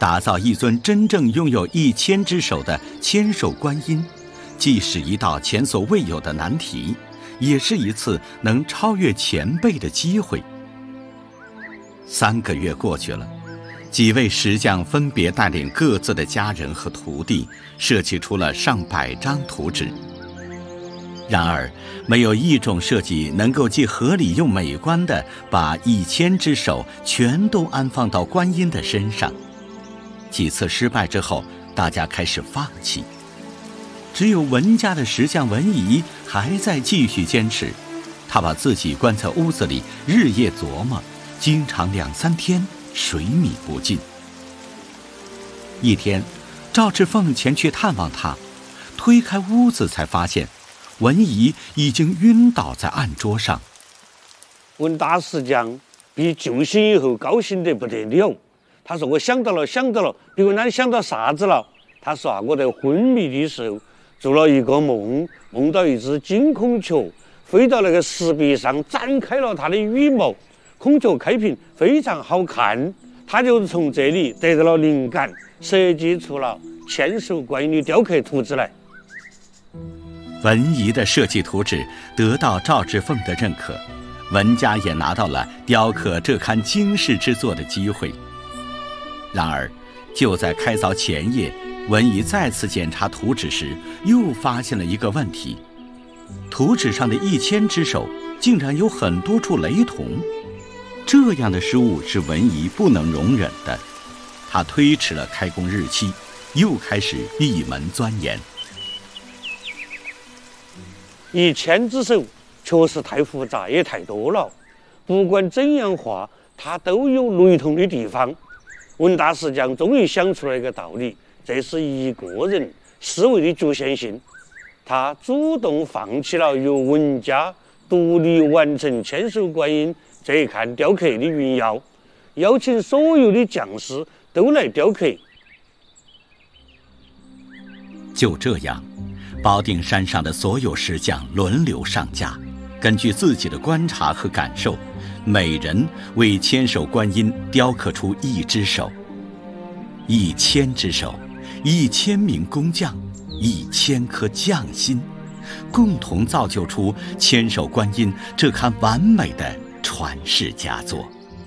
打造一尊真正拥有1000只手的千手观音，既是一道前所未有的难题，也是一次能超越前辈的机会。3个月过去了，几位石匠分别带领各自的家人和徒弟，设计出了上百张图纸。然而，没有一种设计能够既合理又美观地把1000只手全都安放到观音的身上。几次失败之后，大家开始放弃。只有文家的石匠文仪还在继续坚持，他把自己关在屋子里，日夜琢磨，经常2、3天水米不进。一天，赵志凤前去探望他，推开屋子才发现文仪已经晕倒在案桌上。 文大石匠比救醒以后高兴得不得了，他说：“我想到了。别问那你想到啥子了？”他说：“我在昏迷的时候做了一个梦，梦到一只金孔雀飞到那个石壁上，展开了它的羽毛，孔雀开屏非常好看。他就是从这里得到了灵感，设计出了千手观音的雕刻图纸来。” 文仪的设计图纸得到赵志凤的认可，文家也拿到了雕刻这刊惊世之作的机会。然而，就在开凿前夜，文仪再次检查图纸时，又发现了一个问题：图纸上的1000只手竟然有很多处雷同。这样的失误是文仪不能容忍的，他推迟了开工日期，又开始闭门钻研。 1000只手确实太复杂，也太多了。不管怎样画，它都有雷同的地方。文大石匠终于想出了一个道理，这是一个人思维的局限性。他主动放弃了由文家独立完成千手观音这一刊雕刻的云要，邀请所有的匠师都来雕刻。 就这样，保定山上的所有石匠轮流上架，根据自己的观察和感受，每人为千手观音雕刻出1只手。1000只手，1000名工匠，1000颗匠心，共同造就出千手观音这刊完美的传世佳作。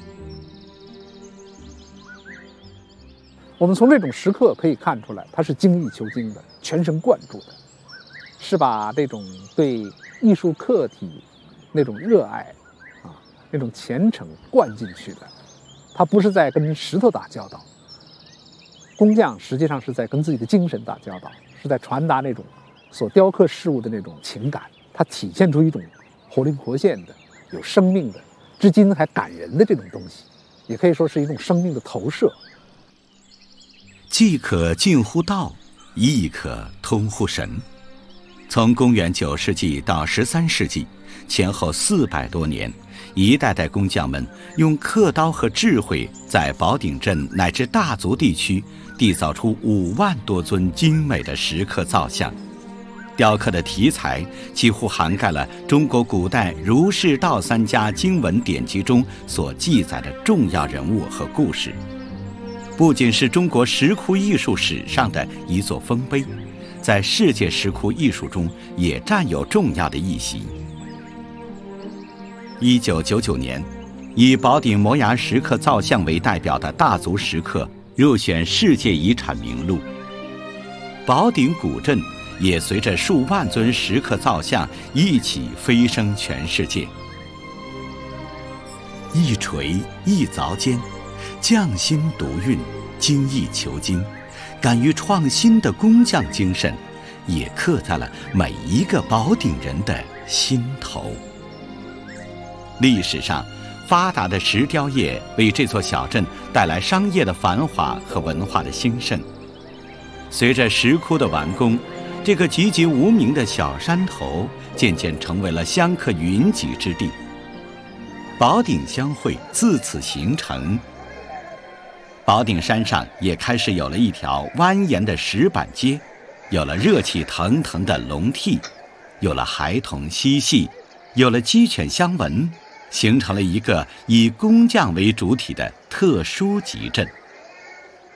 我们从这种石刻可以看出来，他是精益求精的，全神贯注的，是把这种对艺术课题那种热爱那种虔诚灌进去的。他不是在跟石头打交道，工匠实际上是在跟自己的精神打交道，是在传达那种所雕刻事物的那种情感。它体现出一种活灵活现的、有生命的、至今还感人的这种东西，也可以说是一种生命的投射。 既可近乎道，亦可通乎神。从公元9世纪到13世纪，前后400多年，一代代工匠们用刻刀和智慧，在保定镇乃至大足地区缔造出5万多尊精美的石刻造像。雕刻的题材几乎涵盖了中国古代儒释道3家经文典籍中所记载的重要人物和故事，不仅是中国石窟艺术史上的一座丰碑，在世界石窟艺术中也占有重要的一席。1999年，以保定摩崖石刻造像为代表的大足石刻入选世界遗产名录。保定古镇也随着数万尊石刻造像一起飞升全世界。一锤一凿间，匠心独运，精益求精，敢于创新的工匠精神，也刻在了每一个保定人的心头。历史上，发达的石雕业为这座小镇带来商业的繁华和文化的兴盛。随着石窟的完工，这个籍籍无名的小山头渐渐成为了香客云集之地。保定相会自此形成，保定山上也开始有了一条蜿蜒的石板街，有了热气腾腾的龙屉，有了孩童嬉戏，有了鸡犬相闻，形成了一个以工匠为主体的特殊集镇。